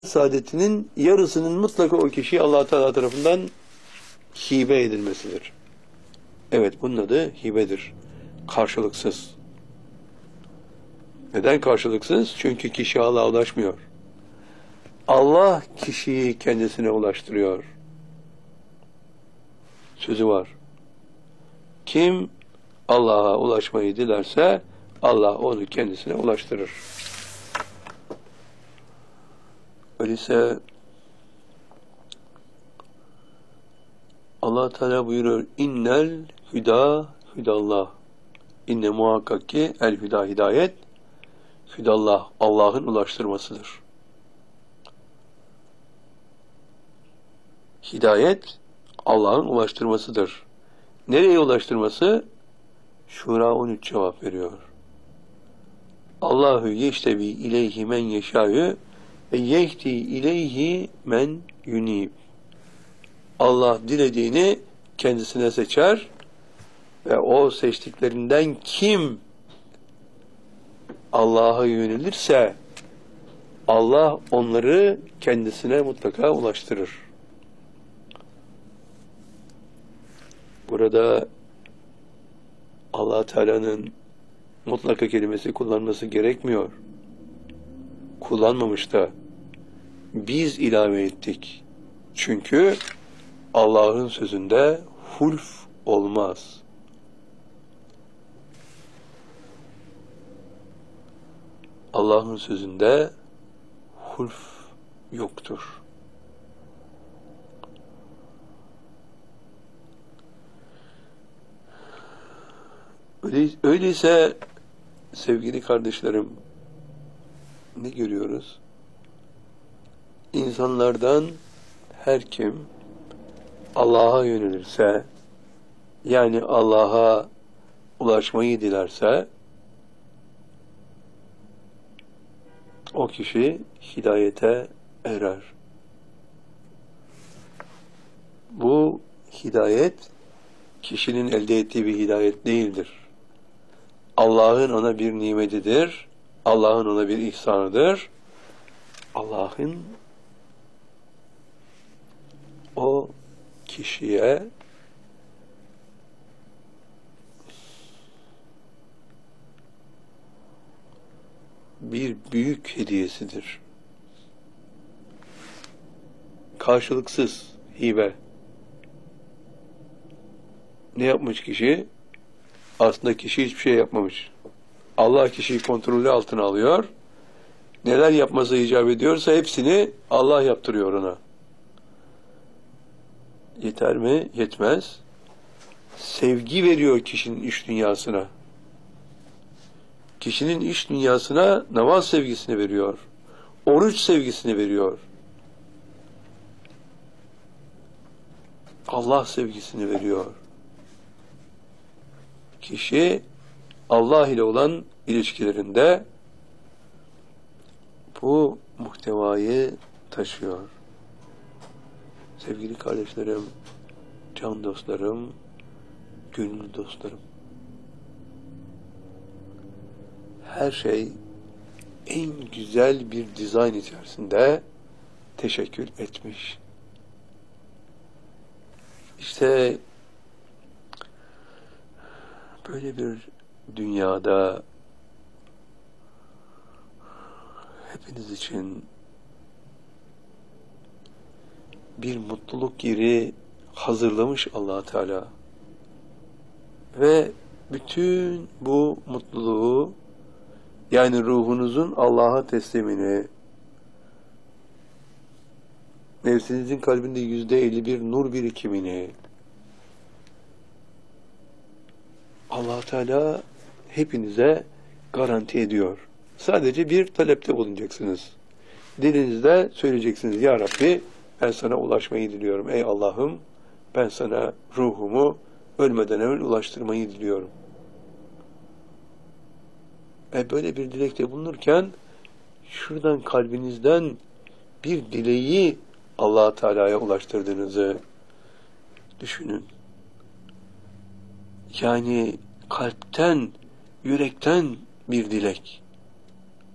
saadetinin yarısının mutlaka o kişiye Allah Teala tarafından hibe edilmesidir. Evet, bunun adı hibedir. Karşılıksız. Neden karşılıksız? Çünkü kişi Allah'a ulaşmıyor. Allah kişiyi kendisine ulaştırıyor. Sözü var. Kim Allah'a ulaşmayı dilerse Allah onu kendisine ulaştırır. Öyleyse Allah Teala buyuruyor: İnnel hüda hüdallah. İnne muhakkak ki el hüda hidayet, hüdallah Allah'ın ulaştırmasıdır. Hidayet Allah'ın ulaştırmasıdır. Nereye ulaştırması? Şura 13 cevap veriyor. Allahu yeştebi ileyhi men yeşâ'yu ve yehdi ileyhi men yunib. Allah dilediğini kendisine seçer ve o seçtiklerinden kim Allah'a yönelirse Allah onları kendisine mutlaka ulaştırır. Burada Allah Teala'nın mutlaka kelimesi kullanması gerekmiyor. Kullanmamış da biz ilave ettik. Çünkü Allah'ın sözünde hulf olmaz. Allah'ın sözünde hulf yoktur. Öyleyse sevgili kardeşlerim, ne görüyoruz? İnsanlardan her kim Allah'a yönelirse, yani Allah'a ulaşmayı dilerse, o kişi hidayete erer. Bu hidayet, kişinin elde ettiği bir hidayet değildir. Allah'ın ona bir nimetidir, Allah'ın ona bir ihsanıdır. Allah'ın o kişiye bir büyük hediyesidir. Karşılıksız hibe. Ne yapmış kişi? Aslında kişi hiçbir şey yapmamış. Allah kişiyi kontrolü altına alıyor. Neler yapması icap ediyorsa hepsini Allah yaptırıyor ona. Yeter mi? Yetmez. Sevgi veriyor kişinin iç dünyasına. Kişinin iç dünyasına namaz sevgisini veriyor. Oruç sevgisini veriyor. Allah sevgisini veriyor. Kişi Allah ile olan ilişkilerinde bu muhtevayı taşıyor. Sevgili kardeşlerim, can dostlarım, gönül dostlarım. Her şey en güzel bir dizayn içerisinde teşekkür etmiş. İşte böyle bir dünyada hepiniz için bir mutluluk yeri hazırlamış Allah Teala. Ve bütün bu mutluluğu, yani ruhunuzun Allah'a teslimini, nefsinizin kalbinde %51 nur birikimini Allah Teala hepinize garanti ediyor. Sadece bir talepte bulunacaksınız. Dilinizde söyleyeceksiniz: Ya Rabbi, ben sana ulaşmayı diliyorum. Ey Allah'ım, ben sana ruhumu ölmeden evvel ulaştırmayı diliyorum. Böyle bir dilekte bulunurken şuradan kalbinizden bir dileği Allah Teala'ya ulaştırdığınızı düşünün. Yani kalpten, yürekten bir dilek.